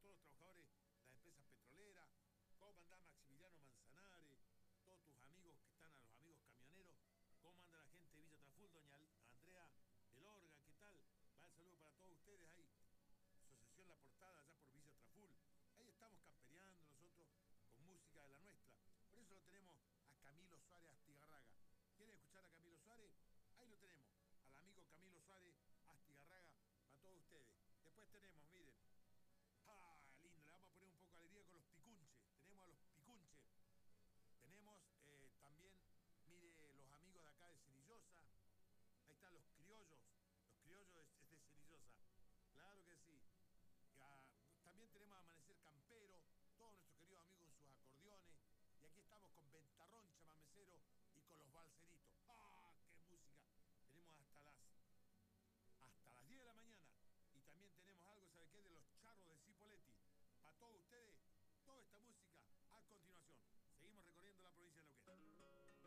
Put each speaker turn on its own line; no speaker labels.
todos los trabajadores de las empresas petroleras. ¿Cómo andás, Maximiliano Manzanares? Todos tus amigos que están, a los amigos camioneros. ¿Cómo anda la gente de Villa Traful? Doña Andrea Elorga, ¿qué tal? Va el saludo para todos ustedes ahí. Asociación La Portada, allá por Villa Traful. Ahí estamos campereando nosotros con música de la nuestra. Por eso lo tenemos a Camilo Suárez Astigarraga. ¿Quieren escuchar a Camilo Suárez? Ahí lo tenemos, al amigo Camilo Suárez Astigarraga, para todos ustedes. Después tenemos, miren, lindo, le vamos a poner un poco de alegría con los picunches. Tenemos a los picunches. Tenemos también, mire, los amigos de acá de Cirillosa. Ahí están los criollos. Los criollos